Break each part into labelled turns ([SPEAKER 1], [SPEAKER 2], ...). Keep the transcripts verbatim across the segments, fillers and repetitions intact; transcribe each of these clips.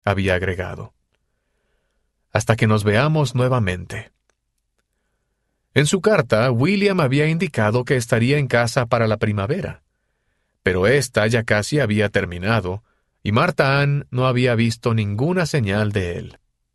[SPEAKER 1] había agregado. Hasta que nos veamos nuevamente. En su carta, William había indicado que estaría en casa para la primavera, pero ésta ya casi había terminado, y Martha Ann no había visto ninguna señal de él.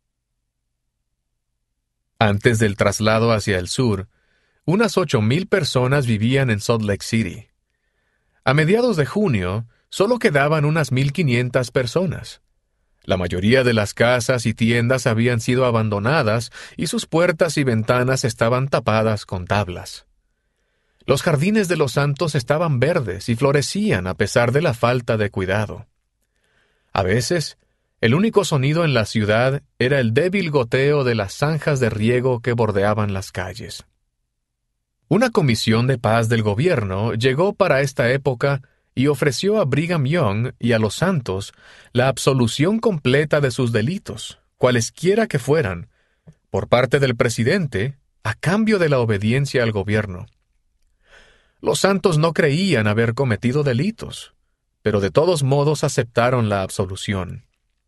[SPEAKER 1] Antes del traslado hacia el sur, unas ocho mil personas vivían en Salt Lake City. A mediados de junio, solo quedaban unas mil quinientas personas. La mayoría de las casas y tiendas habían sido abandonadas y sus puertas y ventanas estaban tapadas con tablas. Los jardines de los santos estaban verdes y florecían a pesar de la falta de cuidado. A veces, el único sonido en la ciudad era el débil goteo de las zanjas de riego que bordeaban las calles. Una comisión de paz del gobierno llegó para esta época y ofreció a Brigham Young y a los santos la absolución completa de sus delitos, cualesquiera que fueran, por parte del presidente, a cambio de la obediencia al gobierno. Los santos no creían haber cometido delitos, pero de todos modos aceptaron la absolución.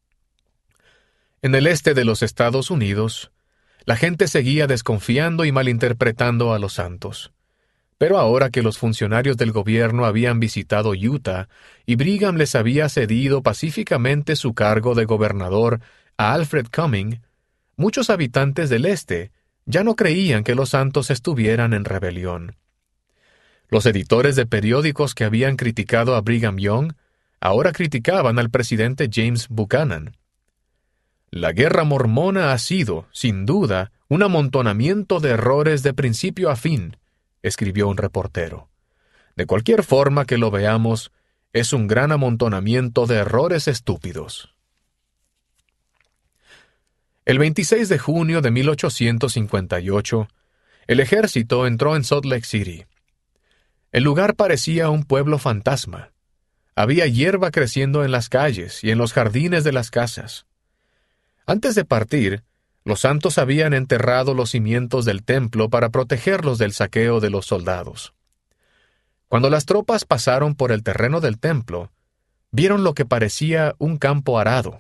[SPEAKER 1] En el este de los Estados Unidos, la gente seguía desconfiando y malinterpretando a los santos. Pero ahora que los funcionarios del gobierno habían visitado Utah y Brigham les había cedido pacíficamente su cargo de gobernador a Alfred Cumming, muchos habitantes del este ya no creían que los santos estuvieran en rebelión. Los editores de periódicos que habían criticado a Brigham Young ahora criticaban al presidente James Buchanan. La guerra mormona ha sido, sin duda, un amontonamiento de errores de principio a fin, escribió un reportero. De cualquier forma que lo veamos, es un gran amontonamiento de errores estúpidos. El veintiséis de junio de mil ochocientos cincuenta y ocho, el ejército entró en Salt Lake City. El lugar parecía un pueblo fantasma. Había hierba creciendo en las calles y en los jardines de las casas. Antes de partir, los santos habían enterrado los cimientos del templo para protegerlos del saqueo de los soldados. Cuando las tropas pasaron por el terreno del templo, vieron lo que parecía un campo arado.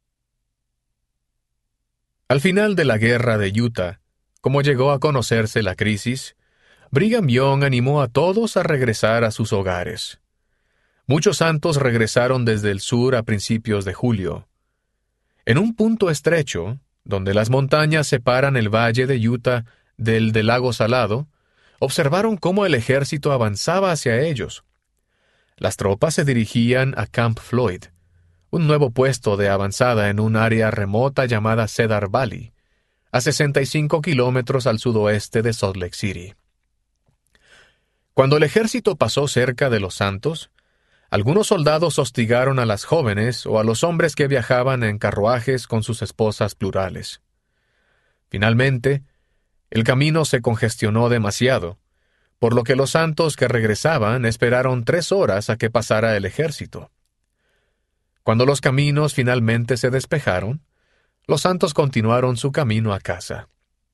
[SPEAKER 1] Al final de la guerra de Utah, como llegó a conocerse la crisis, Brigham Young animó a todos a regresar a sus hogares. Muchos santos regresaron desde el sur a principios de julio. En un punto estrecho, donde las montañas separan el valle de Utah del del lago Salado, observaron cómo el ejército avanzaba hacia ellos. Las tropas se dirigían a Camp Floyd, un nuevo puesto de avanzada en un área remota llamada Cedar Valley, a sesenta y cinco kilómetros al sudoeste de Salt Lake City. Cuando el ejército pasó cerca de los santos, algunos soldados hostigaron a las jóvenes o a los hombres que viajaban en carruajes con sus esposas plurales. Finalmente, el camino se congestionó demasiado, por lo que los santos que regresaban esperaron tres horas a que pasara el ejército. Cuando los caminos finalmente se despejaron, los santos continuaron su camino a casa.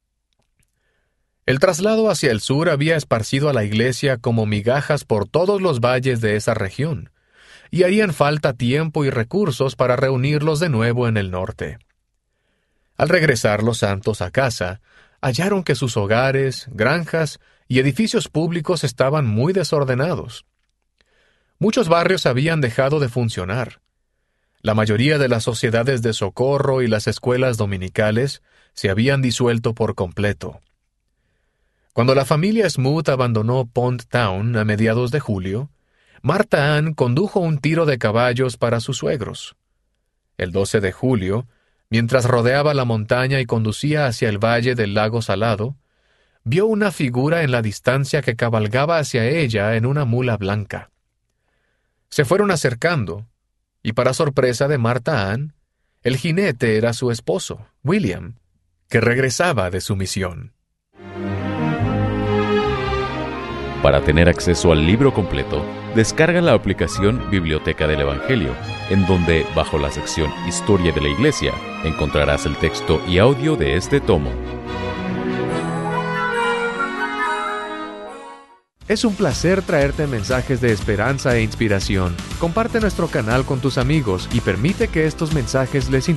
[SPEAKER 1] El traslado hacia el sur había esparcido a la iglesia como migajas por todos los valles de esa región, y harían falta tiempo y recursos para reunirlos de nuevo en el norte. Al regresar los santos a casa, hallaron que sus hogares, granjas y edificios públicos estaban muy desordenados. Muchos barrios habían dejado de funcionar. La mayoría de las sociedades de socorro y las escuelas dominicales se habían disuelto por completo. Cuando la familia Smoot abandonó Pond Town a mediados de julio, Martha Ann condujo un tiro de caballos para sus suegros. El doce de julio, mientras rodeaba la montaña y conducía hacia el valle del lago Salado, vio una figura en la distancia que cabalgaba hacia ella en una mula blanca. Se fueron acercando, y para sorpresa de Martha Ann, el jinete era su esposo, William, que regresaba de su misión.
[SPEAKER 2] Para tener acceso al libro completo, descarga la aplicación Biblioteca del Evangelio, en donde, bajo la sección Historia de la Iglesia, encontrarás el texto y audio de este tomo.
[SPEAKER 1] Es un placer traerte mensajes de esperanza e inspiración. Comparte nuestro canal con tus amigos y permite que estos mensajes les